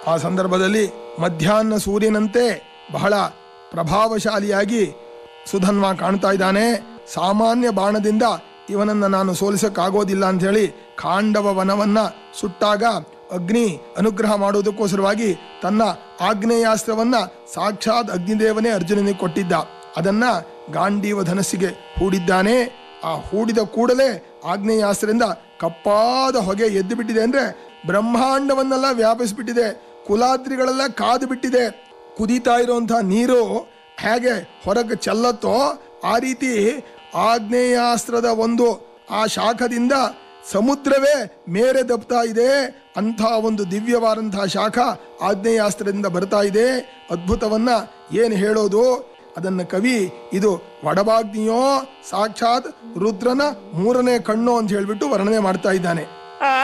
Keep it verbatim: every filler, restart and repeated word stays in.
ಆ ಸಂದರ್ಭದಲ್ಲಿ ಮಧ್ಯಾಹ್ನ ಸೂರ್ಯನಂತೆ ಬಹಳ ಪ್ರಭಾವಶಾಲಿಯಾಗಿ ಸುಧನ್ವ ಕಾಣ್ತಾ ಇದ್ದಾನೆ. ಸಾಮಾನ್ಯ ಬಾಣದಿಂದ ಇವನನ್ನ ನಾನು ಸೋಲಿಸಕ್ಕಾಗೋದಿಲ್ಲ ಅಂತ ಹೇಳಿ ಖಾಂಡವ ವನವನ್ನ ಸುಟ್ಟಾಗ ಅಗ್ನಿ ಅನುಗ್ರಹ ಮಾಡುವುದಕ್ಕೋಸ್ಕರವಾಗಿ ತನ್ನ ಆಗ್ನೇಯಾಸ್ತ್ರವನ್ನ ಸಾಕ್ಷಾತ್ ಅಗ್ನಿದೇವನೇ ಅರ್ಜುನನಿಗೆ ಕೊಟ್ಟಿದ್ದ. ಅದನ್ನ ಗಾಂಡೀವ ಧನಸ್ಸಿಗೆ ಹೂಡಿದ್ದಾನೆ. ಆ ಹೂಡಿದ ಕೂಡಲೇ ಆಗ್ನೇಯಾಸ್ತ್ರದಿಂದ ಕಪ್ಪಾದ ಹೊಗೆ ಎದ್ದು ಬಿಟ್ಟಿದೆ. ಅಂದ್ರೆ ಬ್ರಹ್ಮಾಂಡವನ್ನೆಲ್ಲ ವ್ಯಾಪಿಸಿಬಿಟ್ಟಿದೆ, ಕುಲಾದ್ರಿಗಳೆಲ್ಲ ಕಾದು ಬಿಟ್ಟಿದೆ. ಕುದೀತಾ ಇರುವಂತಹ ನೀರು ಹೇಗೆ ಹೊರಗೆ ಚೆಲ್ಲತ್ತೋ ಆ ರೀತಿ ಆಗ್ನೇಯಾಸ್ತ್ರದ ಒಂದು ಆ ಶಾಖದಿಂದ ಸಮುದ್ರವೇ ಮೇರೆ ದಬ್ತಾ ಇದೆ. ಅಂಥ ಒಂದು ದಿವ್ಯವಾದಂತಹ ಶಾಖ ಆಗ್ನೇಯಾಸ್ತ್ರದಿಂದ ಬರ್ತಾ ಇದೆ. ಅದ್ಭುತವನ್ನ ಏನು ಹೇಳೋದು ಅದನ್ನು ಕವಿ ಇದು ವಡವಾಗ್ನಿಯೋ ಸಾಕ್ಷಾತ್ ರುದ್ರನ ಮೂರನೇ ಕಣ್ಣು ಅಂತ ಹೇಳ್ಬಿಟ್ಟು ವರ್ಣನೆ ಮಾಡ್ತಾ ಇದ್ದಾನೆ.